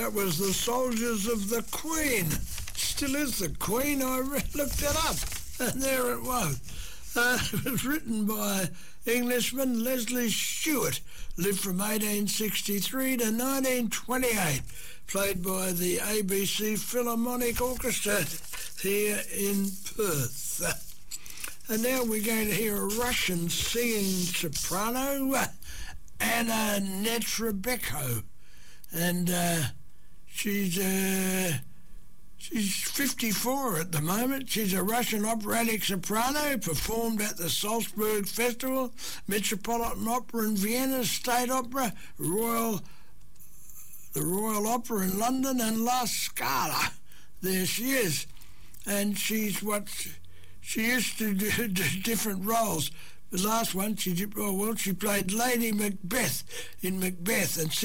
that was The Soldiers of the Queen. Still is the Queen. I looked it up, and there it was. It was written by Englishman Leslie Stewart, lived from 1863 to 1928, played by the ABC Philharmonic Orchestra here in Perth. And now we're going to hear a Russian singing soprano, Anna Netrebko, and she's 54 at the moment. She's a Russian operatic soprano, performed at the Salzburg Festival, Metropolitan Opera in Vienna, State Opera, the Royal Opera in London, and La Scala. There she is. And she used to do different roles. The last one, she played Lady Macbeth in Macbeth, and